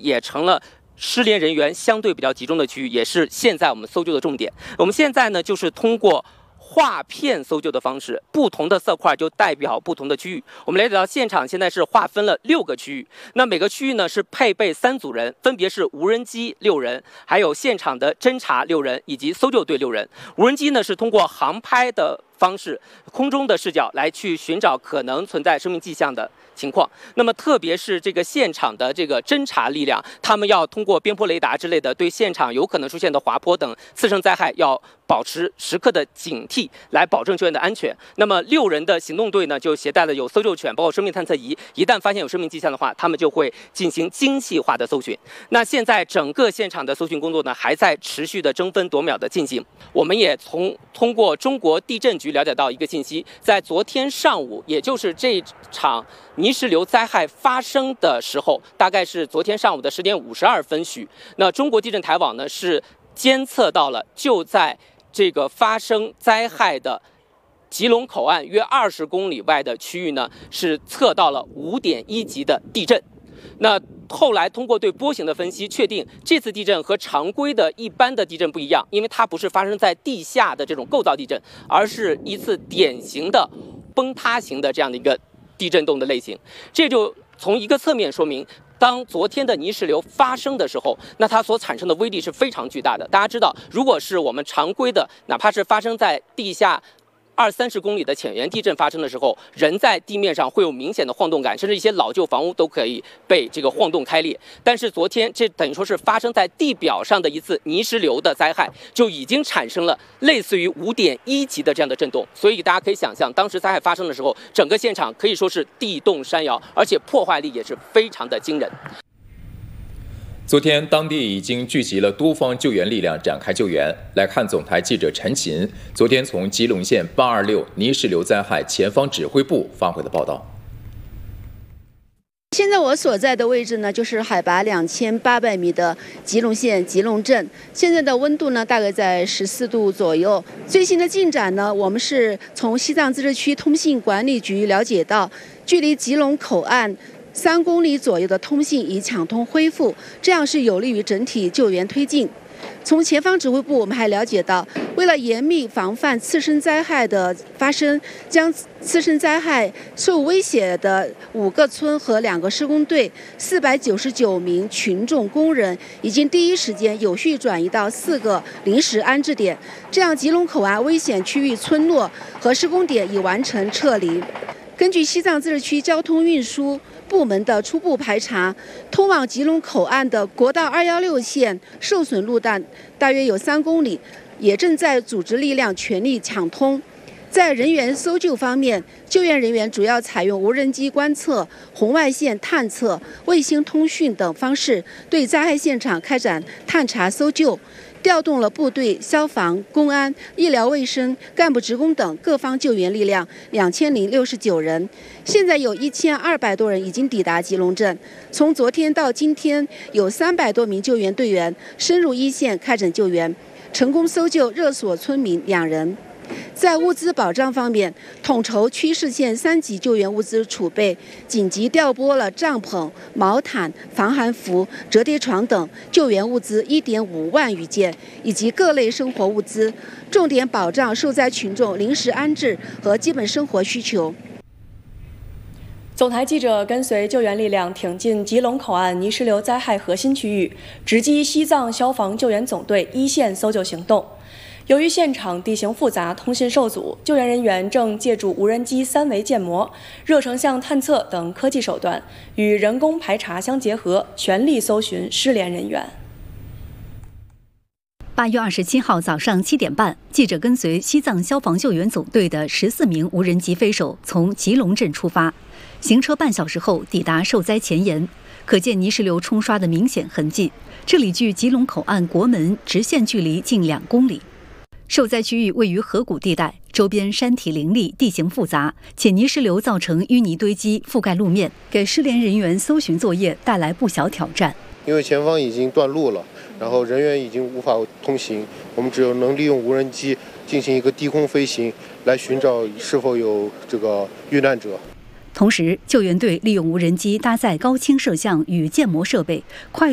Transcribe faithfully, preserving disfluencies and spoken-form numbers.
也成了失联人员相对比较集中的区域，也是现在我们搜救的重点。我们现在呢，就是通过划片搜救的方式，不同的色块就代表不同的区域。我们了解到现场现在是划分了六个区域，那每个区域呢是配备三组人，分别是无人机六人，还有现场的侦察六人，以及搜救队六人。无人机呢是通过航拍的方式，空中的视角来去寻找可能存在生命迹象的情况。那么特别是这个现场的这个侦察力量，他们要通过边坡雷达之类的，对现场有可能出现的滑坡等次生灾害要保持时刻的警惕，来保证救援的安全。那么六人的行动队呢，就携带了有搜救犬，包括生命探测仪，一旦发现有生命迹象的话，他们就会进行精细化的搜寻。那现在整个现场的搜寻工作呢，还在持续的争分夺秒的进行。我们也从通过中国地震局了解到一个信息，在昨天上午，也就是这场泥石流灾害发生的时候，大概是昨天上午的十点五十二分许，那中国地震台网呢是监测到了就在这个发生灾害的吉隆口岸约二十公里外的区域呢，是测到了五点一级的地震。那后来通过对波形的分析，确定这次地震和常规的一般的地震不一样，因为它不是发生在地下的这种构造地震，而是一次典型的崩塌型的这样的一个地震动的类型。这就从一个侧面说明，当昨天的泥石流发生的时候，那它所产生的威力是非常巨大的。大家知道，如果是我们常规的，哪怕是发生在地下二三十公里的浅源地震发生的时候，人在地面上会有明显的晃动感，甚至一些老旧房屋都可以被这个晃动开裂。但是昨天这等于说是发生在地表上的一次泥石流的灾害，就已经产生了类似于五点一级的这样的震动。所以大家可以想象，当时灾害发生的时候，整个现场可以说是地动山摇，而且破坏力也是非常的惊人。 昨天，当地已经聚集了多方救援力量展开救援。来看总台记者陈琴昨天从吉隆县八二六泥石流灾害前方指挥部发回的报道。 现在我所在的位置呢，就是海拔两千八百米的吉隆县吉隆镇。现在的温度呢，大概在十四度左右。最新的进展呢，我们是从西藏自治区通信管理局了解到，距离吉隆口岸三公里左右的通信已抢通恢复，这样是有利于整体救援推进。从前方指挥部我们还了解到，为了严密防范次生灾害的发生，将次生灾害受威胁的五个村和两个施工队、四百九十九名群众工人，已经第一时间有序转移到四个临时安置点，这样吉隆口岸危险区域村落和施工点已完成撤离。根据西藏自治区交通运输部门的初步排查，通往吉隆口岸的国道二一六线受损路段大约有三公里，也正在组织力量全力抢通。在人员搜救方面，救援人员主要采用无人机观测、红外线探测、卫星通讯等方式，对灾害现场开展探查搜救。调动了部队、消防、公安、医疗卫生、干部职工等各方救援力量两千零六十九人。现在有一千二百多人已经抵达吉隆镇。从昨天到今天，有三百多名救援队员深入一线开展救援，成功搜救热锁村民两人。在物资保障方面，统筹区市县三级救援物资储备，紧急调拨了帐篷、毛毯、防寒服、折叠床等救援物资一点五万余件，以及各类生活物资，重点保障受灾群众临时安置和基本生活需求。 总台记者跟随救援力量挺进吉隆口岸泥石流灾害核心区域，直击西藏消防救援总队一线搜救行动。由于现场地形复杂，通信受阻，救援人员正借助无人机三维建模、热成像探测等科技手段，与人工排查相结合，全力搜寻失联人员。 八月二十七号早上七点半，记者跟随西藏消防救援总队的十四名无人机飞手从吉隆镇出发，行车半小时后抵达受灾前沿，可见泥石流冲刷的明显痕迹。这里距吉隆口岸国门直线距离近两公里。受灾区域位于河谷地带，周边山体林立，地形复杂，且泥石流造成淤泥堆积覆盖路面，给失联人员搜寻作业带来不小挑战。 因为前方已经断路了，然后人员已经无法通行，我们只有能利用无人机进行一个低空飞行，来寻找是否有这个遇难者。 同时，救援队利用无人机搭载高清摄像与建模设备，快